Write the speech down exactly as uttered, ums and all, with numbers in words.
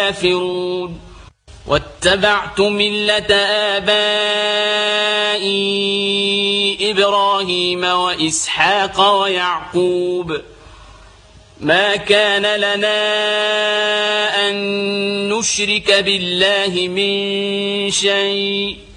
كافرون واتبعت ملة آبائي إبراهيم وإسحاق ويعقوب ما كان لنا أن نشرك بالله من شيء